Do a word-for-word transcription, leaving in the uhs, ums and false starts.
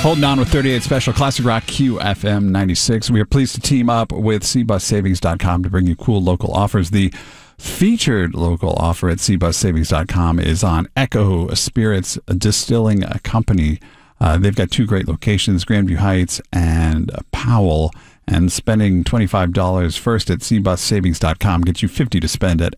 Holding on with thirty-eight Special Classic Rock Q F M ninety-six. We are pleased to team up with C bus savings dot com to bring you cool local offers. The featured local offer at c bus savings dot com is on Echo Spirits Distilling Company. Uh, they've got two great locations, Grandview Heights and Powell. And spending twenty-five dollars first at c bus savings dot com gets you fifty dollars to spend at